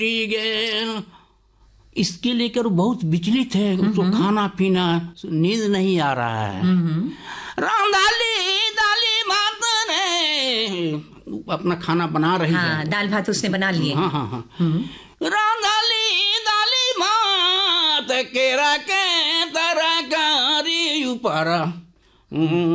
गेल इसके लेकर बहुत विचलित है। उसको खाना पीना नींद नहीं आ रहा है। रांधाली दाली भात ने अपना खाना बना रही है। दाल भात उसने बना लिए। हाँ। रांधाली दाली भात केरा के तरकारी ऊपर